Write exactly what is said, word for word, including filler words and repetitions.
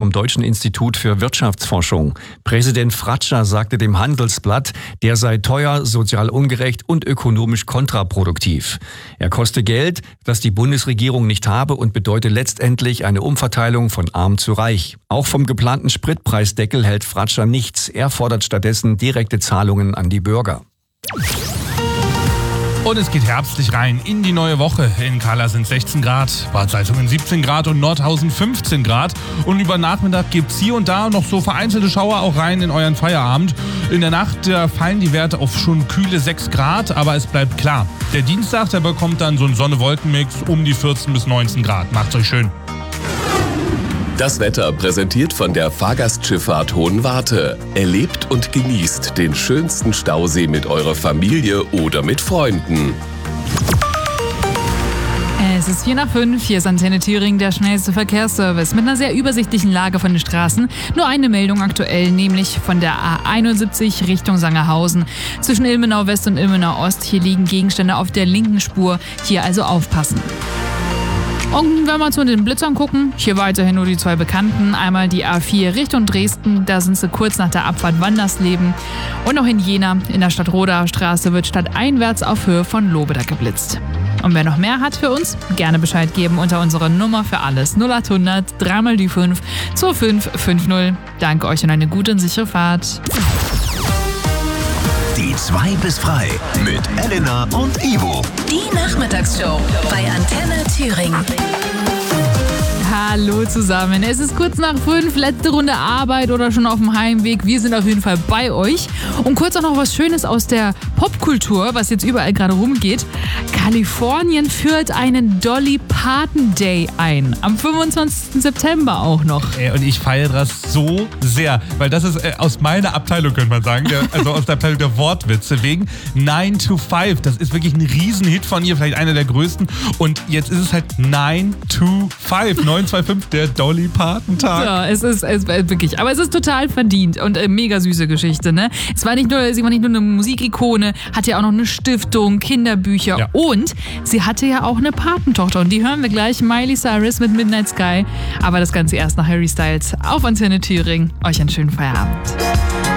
vom Deutschen Institut für Wirtschaftsforschung. Präsident Fratscher sagte dem Handelsblatt, der sei teuer, sozial ungerecht und ökonomisch kontraproduktiv. Er koste Geld, das die Bundesregierung nicht habe und bedeute letztendlich eine Umverteilung von arm zu reich. Auch vom geplanten Spritpreisdeckel hält Fratscher nichts. Er fordert stattdessen direkte Zahlungen an die Bürger. Und es geht herbstlich rein in die neue Woche. In Kala sind sechzehn Grad, Bad Salzungen siebzehn Grad und Nordhausen fünfzehn Grad. Und über Nachmittag gibt's hier und da noch so vereinzelte Schauer auch rein in euren Feierabend. In der Nacht äh, fallen die Werte auf schon kühle sechs Grad, aber es bleibt klar. Der Dienstag, der bekommt dann so einen Sonne-Wolken-Mix um die vierzehn bis neunzehn Grad. Macht's euch schön. Das Wetter präsentiert von der Fahrgastschifffahrt Hohenwarte. Erlebt und genießt den schönsten Stausee mit eurer Familie oder mit Freunden. Es ist vier nach fünf, hier ist Antenne Thüringen, der schnellste Verkehrsservice mit einer sehr übersichtlichen Lage von den Straßen. Nur eine Meldung aktuell, nämlich von der A einundsiebzig Richtung Sangerhausen. Zwischen Ilmenau West und Ilmenau Ost, hier liegen Gegenstände auf der linken Spur, hier also aufpassen. Und wenn wir zu den Blitzern gucken, hier weiterhin nur die zwei bekannten. Einmal die A vier Richtung Dresden, da sind sie kurz nach der Abfahrt Wandersleben. Und noch in Jena, in der Stadtroder Straße, wird stadteinwärts auf Höhe von Lobeda geblitzt. Und wer noch mehr hat für uns, gerne Bescheid geben unter unserer Nummer für alles null acht hundert drei mal die fünf zwei fünf fünf null. Danke euch und eine gute und sichere Fahrt. Die zwei bis frei mit Elena und Ivo. Die Nachmittagsshow bei Antenne Thüringen. Hallo zusammen, es ist kurz nach fünf, letzte Runde Arbeit oder schon auf dem Heimweg. Wir sind auf jeden Fall bei euch. Und kurz auch noch was Schönes aus der Popkultur, was jetzt überall gerade rumgeht. Kalifornien führt einen Dolly Parton Day ein. Am fünfundzwanzigsten September auch noch. Ey, und ich feiere das so sehr, weil das ist äh, aus meiner Abteilung, könnte man sagen, der, also aus der Abteilung der Wortwitze, wegen nine to five. Das ist wirklich ein Riesenhit von ihr, vielleicht einer der größten. Und jetzt ist es halt nine to five, neun zwei fünf, der Dolly Parton Tag. Ja, es ist, es ist wirklich, aber es ist total verdient und äh, mega süße Geschichte, ne? Es war nicht nur, sie war nicht nur eine Musikikone, hatte ja auch noch eine Stiftung, Kinderbücher ja. Und sie hatte ja auch eine Patentochter und die hören wir gleich, Miley Cyrus mit Midnight Sky, aber das Ganze erst nach Harry Styles auf Antenne Thüringen. Euch einen schönen Feierabend.